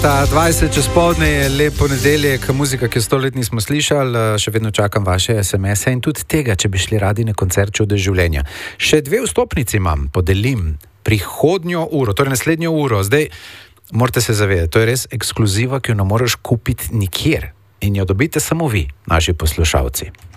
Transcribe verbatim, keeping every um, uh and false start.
dvajset čez podne je lep ponedeljek, muzika, ki jo sto let nismo slišali, še vedno čakam vaše es em es-e in tudi tega, če bi šli radi na koncert Čudež življenja. Še dve vstopnici imam, podelim prihodnjo uro, torej naslednjo uro. Zdaj, morate se zavedati, to je res ekskluziva, ki jo ne moreš kupiti nikjer in jo dobite samo vi, naši poslušalci.